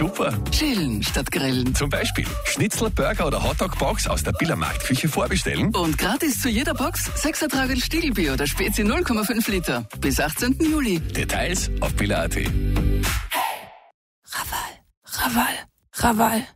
super. Chillen statt grillen. Zum Beispiel Schnitzel, Burger oder Hotdog-Box aus der Biller Marktküche vorbestellen. Und gratis zu jeder Box 6er Tragel Stiegelbier oder Spezi 0,5 Liter. Bis 18. Juli. Details auf biller.at. Raval.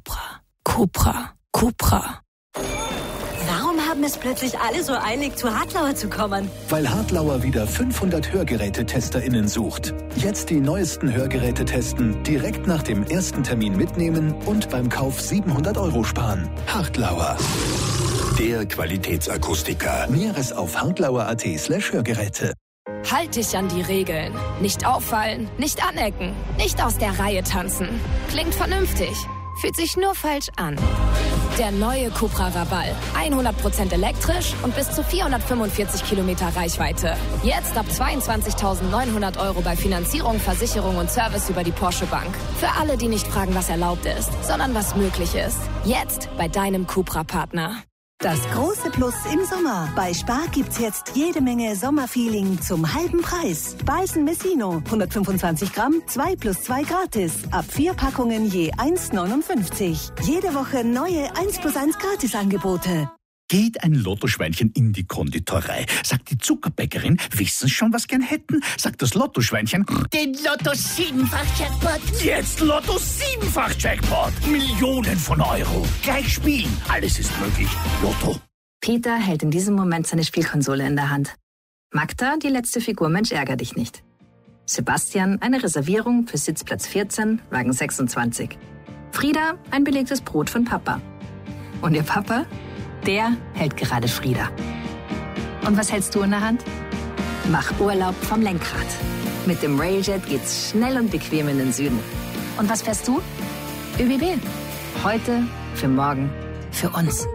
Cupra. Warum haben es plötzlich alle so eilig, zu Hartlauer zu kommen? Weil Hartlauer wieder 500 HörgerätetesterInnen sucht. Jetzt die neuesten Hörgeräte testen, direkt nach dem ersten Termin mitnehmen und beim Kauf 700 € sparen. Hartlauer. Der Qualitätsakustiker. Näheres auf hartlauer.at/Hörgeräte. Halt dich an die Regeln. Nicht auffallen, nicht anecken, nicht aus der Reihe tanzen. Klingt vernünftig, fühlt sich nur falsch an. Der neue Cupra Raval. 100% elektrisch und bis zu 445 Kilometer Reichweite. Jetzt ab 22.900 € bei Finanzierung, Versicherung und Service über die Porsche Bank. Für alle, die nicht fragen, was erlaubt ist, sondern was möglich ist. Jetzt bei deinem Cupra-Partner. Das große Plus im Sommer. Bei Spar gibt's jetzt jede Menge Sommerfeeling zum halben Preis. Beißen Messino, 125 Gramm, 2+2 gratis. Ab 4 Packungen je 1,59. Jede Woche neue 1+1 Gratisangebote. Geht ein Lottoschweinchen in die Konditorei, sagt die Zuckerbäckerin, wissen Sie schon, was gern hätten? Sagt das Lottoschweinchen, den Lotto 7-fach-Jackpot. Jetzt Lotto 7-fach-Jackpot. Millionen von Euro. Gleich spielen. Alles ist möglich. Lotto. Peter hält in diesem Moment seine Spielkonsole in der Hand. Magda, die letzte Figur Mensch ärger dich nicht. Sebastian, eine Reservierung für Sitzplatz 14, Wagen 26. Frieda, ein belegtes Brot von Papa. Und ihr Papa? Der hält gerade Frieda. Und was hältst du in der Hand? Mach Urlaub vom Lenkrad. Mit dem Railjet geht's schnell und bequem in den Süden. Und was fährst du? ÖBB. Heute, für morgen, für uns.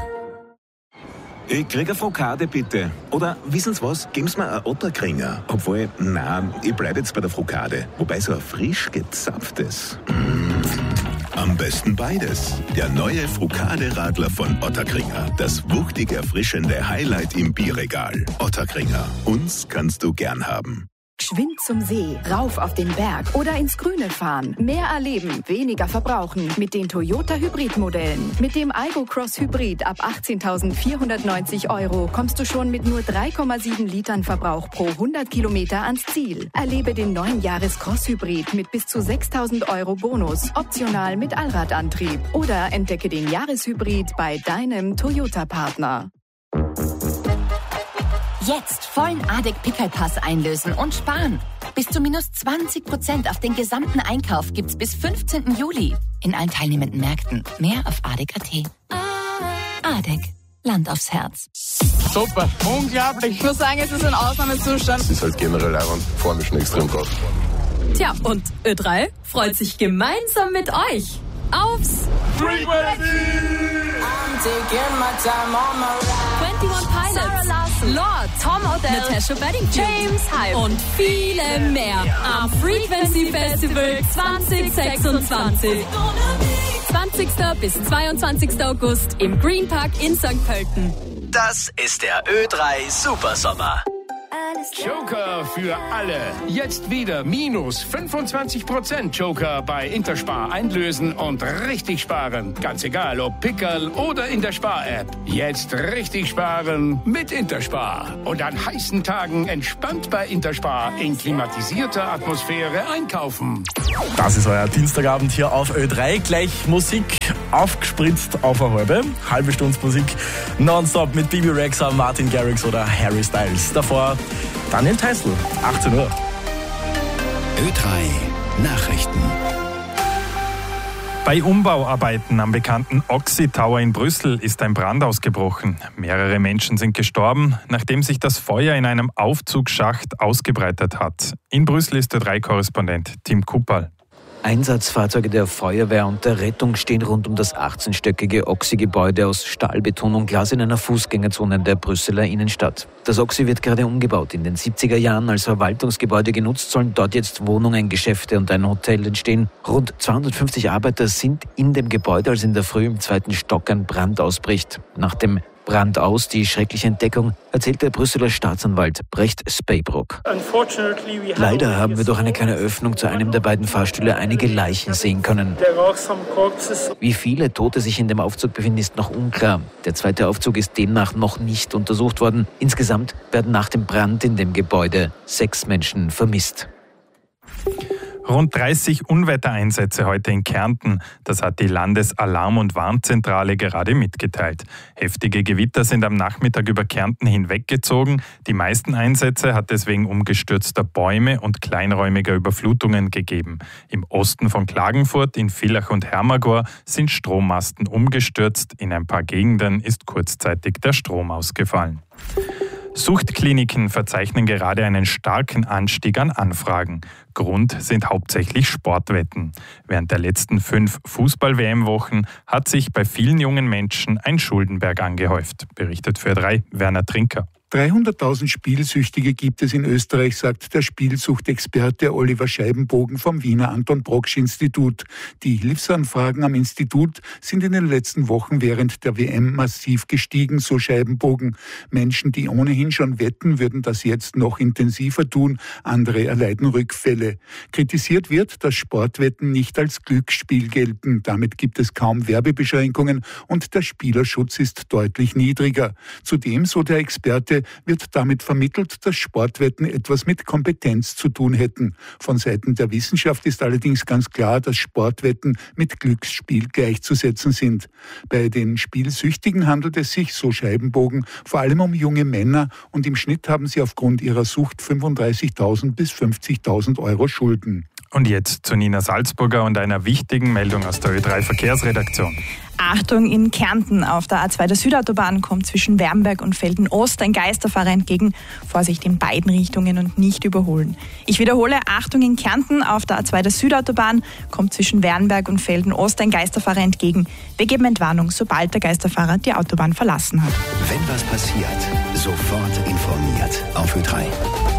Ich krieg eine Frokade, bitte. Oder, wissen Sie was? Geben Sie mir einen Otterkringer. Obwohl, ich bleib jetzt bei der Frokade. Wobei so ein frisch gezapftes. Am besten beides. Der neue Frokade-Radler von Otterkringer. Das wuchtig erfrischende Highlight im Bierregal. Otterkringer. Uns kannst du gern haben. Geschwind zum See, rauf auf den Berg oder ins Grüne fahren. Mehr erleben, weniger verbrauchen mit den Toyota Hybrid-Modellen. Mit dem Aygo Cross Hybrid ab 18.490 € kommst du schon mit nur 3,7 Litern Verbrauch pro 100 Kilometer ans Ziel. Erlebe den neuen Jahres-Cross Hybrid mit bis zu 6.000 € Bonus, optional mit Allradantrieb. Oder entdecke den Jahreshybrid bei deinem Toyota-Partner. Jetzt vollen ADEC-Pickelpass einlösen und sparen. Bis zu minus 20% auf den gesamten Einkauf gibt's bis 15. Juli. In allen teilnehmenden Märkten. Mehr auf ADEC.at. ADEC. Land aufs Herz. Super, unglaublich. Ich muss sagen, es ist ein Ausnahmezustand. Es ist halt generell auch vor mir schon extrem gut. Tja, und Ö3 freut sich gemeinsam mit euch aufs Frequency! 21 Pilots, Lord, Tom Odell, Natasha Bedingfield, James Hype und viele mehr am Frequency Festival 2026. 20. bis 22. August im Green Park in St. Pölten. Das ist der Ö3 Supersommer. Joker für alle. Jetzt wieder minus 25% Joker bei Interspar einlösen und richtig sparen. Ganz egal, ob Pickerl oder in der Spar-App. Jetzt richtig sparen mit Interspar. Und an heißen Tagen entspannt bei Interspar in klimatisierter Atmosphäre einkaufen. Das ist euer Dienstagabend hier auf Ö3. Gleich Musik aufgespritzt auf eine halbe Stunde Musik. Nonstop mit Bibi Rexha, Martin Garrix oder Harry Styles. Davor Daniel Theißl, 18 Uhr. Ö3 Nachrichten. Bei Umbauarbeiten am bekannten Oxy Tower in Brüssel ist ein Brand ausgebrochen. Mehrere Menschen sind gestorben, nachdem sich das Feuer in einem Aufzugsschacht ausgebreitet hat. In Brüssel ist der Ö3-Korrespondent Tim Kupperl. Einsatzfahrzeuge der Feuerwehr und der Rettung stehen rund um das 18-stöckige Oxy-Gebäude aus Stahl, Beton und Glas in einer Fußgängerzone in der Brüsseler Innenstadt. Das Oxy wird gerade umgebaut. In den 70er Jahren als Verwaltungsgebäude genutzt, sollen dort jetzt Wohnungen, Geschäfte und ein Hotel entstehen. Rund 250 Arbeiter sind in dem Gebäude, als in der Früh im 2. Stock ein Brand ausbricht. Nach dem Brand aus. Die schreckliche Entdeckung erzählt der Brüsseler Staatsanwalt Brecht Speybrook. Leider haben wir durch eine kleine Öffnung zu einem der beiden Fahrstühle einige Leichen sehen können. Wie viele Tote sich in dem Aufzug befinden, ist noch unklar. Der zweite Aufzug ist demnach noch nicht untersucht worden. Insgesamt werden nach dem Brand in dem Gebäude 6 Menschen vermisst. Rund 30 Unwettereinsätze heute in Kärnten. Das hat die Landesalarm- und Warnzentrale gerade mitgeteilt. Heftige Gewitter sind am Nachmittag über Kärnten hinweggezogen. Die meisten Einsätze hat es wegen umgestürzter Bäume und kleinräumiger Überflutungen gegeben. Im Osten von Klagenfurt, in Villach und Hermagor, sind Strommasten umgestürzt. In ein paar Gegenden ist kurzzeitig der Strom ausgefallen. Suchtkliniken verzeichnen gerade einen starken Anstieg an Anfragen. Grund sind hauptsächlich Sportwetten. Während der letzten 5 Fußball-WM-Wochen hat sich bei vielen jungen Menschen ein Schuldenberg angehäuft, berichtet für Ö3 Werner Trinker. 300.000 Spielsüchtige gibt es in Österreich, sagt der Spielsuchtexperte Oliver Scheibenbogen vom Wiener Anton-Proksch-Institut. Die Hilfsanfragen am Institut sind in den letzten Wochen während der WM massiv gestiegen, so Scheibenbogen. Menschen, die ohnehin schon wetten, würden das jetzt noch intensiver tun. Andere erleiden Rückfälle. Kritisiert wird, dass Sportwetten nicht als Glücksspiel gelten. Damit gibt es kaum Werbebeschränkungen und der Spielerschutz ist deutlich niedriger. Zudem, so der Experte, wird damit vermittelt, dass Sportwetten etwas mit Kompetenz zu tun hätten. Von Seiten der Wissenschaft ist allerdings ganz klar, dass Sportwetten mit Glücksspiel gleichzusetzen sind. Bei den Spielsüchtigen handelt es sich, so Scheibenbogen, vor allem um junge Männer und im Schnitt haben sie aufgrund ihrer Sucht 35.000 bis 50.000 Euro Schulden. Und jetzt zu Nina Salzburger und einer wichtigen Meldung aus der Ö3 Verkehrsredaktion. Achtung, in Kärnten auf der A2 der Südautobahn kommt zwischen Wernberg und Felden-Ost ein Geisterfahrer entgegen. Vorsicht in beiden Richtungen und nicht überholen. Ich wiederhole, Achtung, in Kärnten auf der A2 der Südautobahn kommt zwischen Wernberg und Felden-Ost ein Geisterfahrer entgegen. Wir geben Entwarnung, sobald der Geisterfahrer die Autobahn verlassen hat. Wenn was passiert, sofort informiert auf Ö3.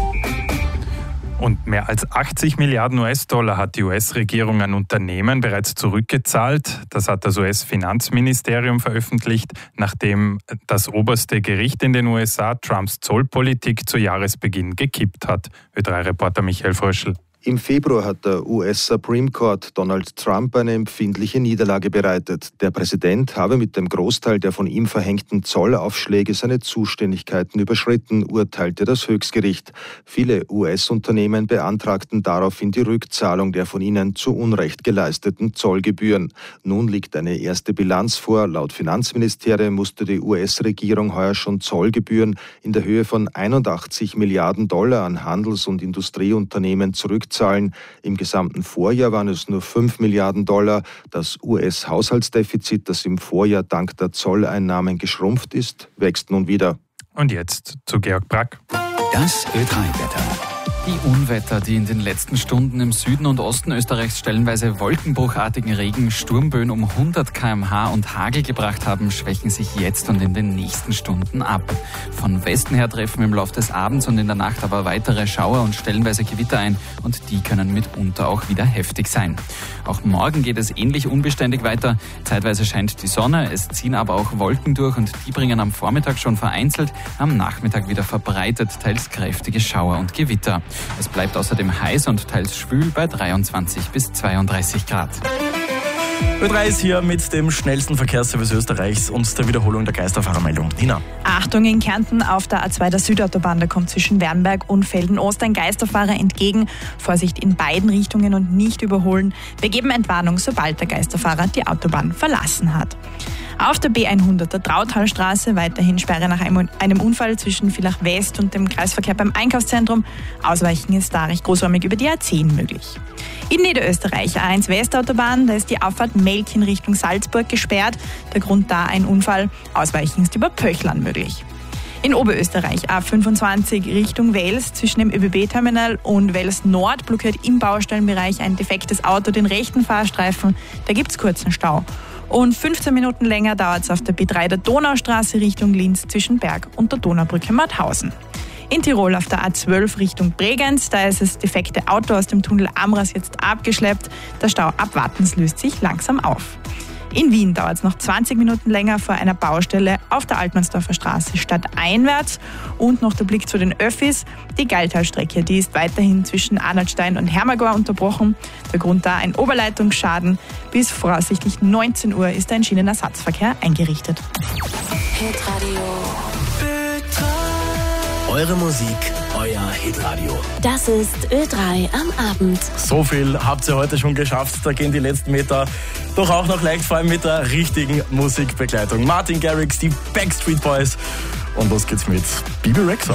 Und mehr als 80 Milliarden US-Dollar hat die US-Regierung an Unternehmen bereits zurückgezahlt. Das hat das US-Finanzministerium veröffentlicht, nachdem das oberste Gericht in den USA Trumps Zollpolitik zu Jahresbeginn gekippt hat. Ö3-Reporter Michael Fröschl. Im Februar hat der US Supreme Court Donald Trump eine empfindliche Niederlage bereitet. Der Präsident habe mit dem Großteil der von ihm verhängten Zollaufschläge seine Zuständigkeiten überschritten, urteilte das Höchstgericht. Viele US-Unternehmen beantragten daraufhin die Rückzahlung der von ihnen zu Unrecht geleisteten Zollgebühren. Nun liegt eine erste Bilanz vor. Laut Finanzministerium musste die US-Regierung heuer schon Zollgebühren in der Höhe von 81 Milliarden Dollar an Handels- und Industrieunternehmen zurückzahlen. Im gesamten Vorjahr waren es nur 5 Milliarden Dollar. Das US-Haushaltsdefizit, das im Vorjahr dank der Zolleinnahmen geschrumpft ist, wächst nun wieder. Und jetzt zu Georg Brack. Das Ö3-Wetter. Die Unwetter, die in den letzten Stunden im Süden und Osten Österreichs stellenweise wolkenbruchartigen Regen, Sturmböen um 100 km/h und Hagel gebracht haben, schwächen sich jetzt und in den nächsten Stunden ab. Von Westen her treffen im Laufe des Abends und in der Nacht aber weitere Schauer und stellenweise Gewitter ein und die können mitunter auch wieder heftig sein. Auch morgen geht es ähnlich unbeständig weiter. Zeitweise scheint die Sonne, es ziehen aber auch Wolken durch und die bringen am Vormittag schon vereinzelt, am Nachmittag wieder verbreitet, teils kräftige Schauer und Gewitter. Es bleibt außerdem heiß und teils schwül bei 23 bis 32 Grad. Ö3 ist hier mit dem schnellsten Verkehrsservice Österreichs und der Wiederholung der Geisterfahrermeldung. Nina. Achtung, in Kärnten auf der A2 der Südautobahn, da kommt zwischen Wernberg und Felden-Ost ein Geisterfahrer entgegen. Vorsicht in beiden Richtungen und nicht überholen. Wir geben Entwarnung, sobald der Geisterfahrer die Autobahn verlassen hat. Auf der B100, der Trauthalstraße, weiterhin Sperre nach einem Unfall zwischen Villach West und dem Kreisverkehr beim Einkaufszentrum. Ausweichen ist da recht großräumig über die A10 möglich. In Niederösterreich, A1 Westautobahn, da ist die Auffahrt Melkin Richtung Salzburg gesperrt. Der Grund da ein Unfall. Ausweichen ist über Pöchlern möglich. In Oberösterreich, A25 Richtung Wels, zwischen dem ÖBB-Terminal und Wels Nord blockiert im Baustellenbereich ein defektes Auto den rechten Fahrstreifen. Da gibt es kurzen Stau. Und 15 Minuten länger dauert es auf der B3 der Donaustraße Richtung Linz zwischen Berg und der Donaubrücke Mauthausen. In Tirol auf der A12 Richtung Bregenz, da ist das defekte Auto aus dem Tunnel Amras jetzt abgeschleppt. Der Stau ab Wattens löst sich langsam auf. In Wien dauert es noch 20 Minuten länger vor einer Baustelle auf der Altmannsdorfer Straße stadteinwärts. Und noch der Blick zu den Öffis. Die Geiltalstrecke, die ist weiterhin zwischen Arnoldstein und Hermagor unterbrochen. Der Grund da ein Oberleitungsschaden. Bis voraussichtlich 19 Uhr ist ein Schienenersatzverkehr eingerichtet. Hitradio. Eure Musik, euer Hitradio. Das ist Ö3 am Abend. So viel habt ihr heute schon geschafft. Da gehen die letzten Meter doch auch noch leicht, vor allem mit der richtigen Musikbegleitung. Martin Garrix, die Backstreet Boys. Und los geht's mit Bebe Rexha.